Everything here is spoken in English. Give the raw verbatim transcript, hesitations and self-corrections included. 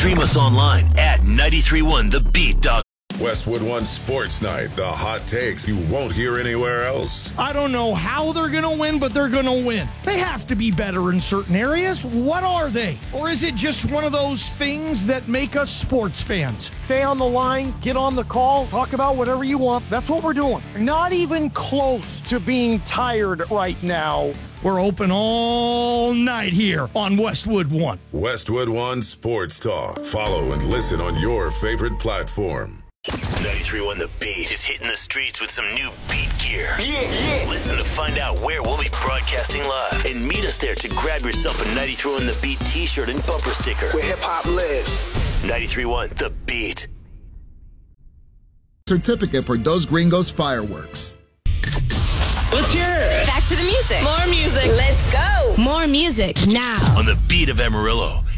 Stream us online at nine three one the beat dot com. Westwood One Sports Night, the hot takes you won't hear anywhere else. I don't know how they're going to win, but they're going to win. They have to be better in certain areas. What are they? Or is it just one of those things that make us sports fans? Stay on the line, get on the call, talk about whatever you want. That's what we're doing. Not even close to being tired right now. We're open all night here on Westwood One. Westwood One Sports Talk. Follow and listen on your favorite platform. ninety-three point one The Beat is hitting the streets with some new beat gear. Yeah, yeah. Listen to find out where we'll be broadcasting live and meet us there to grab yourself a ninety-three point one The Beat t-shirt and bumper sticker. Where hip-hop lives. ninety-three point one The Beat. Certificate for Dos Gringos Fireworks. Let's hear it. Back to the music. More music. Let's go. More music now. On the beat of Amarillo,